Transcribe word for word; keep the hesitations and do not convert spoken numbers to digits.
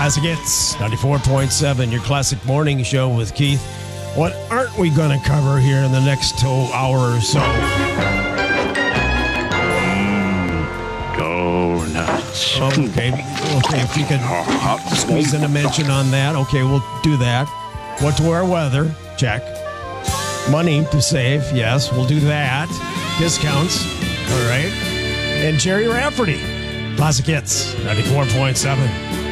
Classic Hits, ninety-four point seven, your classic morning show with Keith. What aren't we going to cover here in the next two hour or so? Mm, go nuts. Okay, okay, if you could squeeze in a mention on that, okay, we'll do that. What to wear weather, check. Money to save, yes, we'll do that. Discounts, all right. And Jerry Rafferty, Classic Hits, ninety-four point seven.